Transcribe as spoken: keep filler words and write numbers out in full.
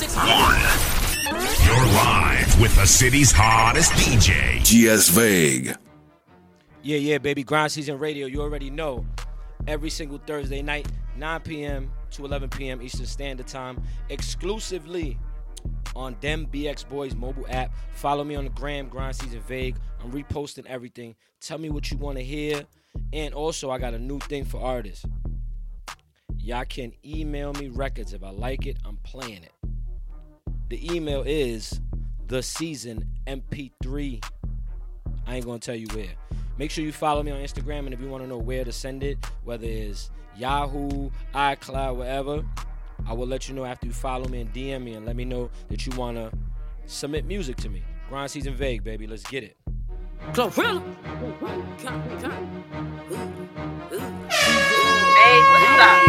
six one. You're live with the city's hottest D J, G S Vague. Yeah, yeah, baby. Grind Season Radio, you already know. Every single Thursday night, nine p.m. to eleven p.m. Eastern Standard Time, exclusively on Dem B X Boys mobile app. Follow me on the gram, Grind Season Vague. I'm reposting everything. Tell me what you want to hear. And also, I got a new thing for artists. Y'all can email me records. If I like it, I'm playing it. The email is the season M P three. I ain't going to tell you where. Make sure you follow me on Instagram, and if you want to know where to send it, whether it's Yahoo, iCloud, whatever, I will let you know after you follow me and D M me and let me know that you want to submit music to me. Grind Season Vague, baby. Let's get it. Glorilla. Vague, what's up?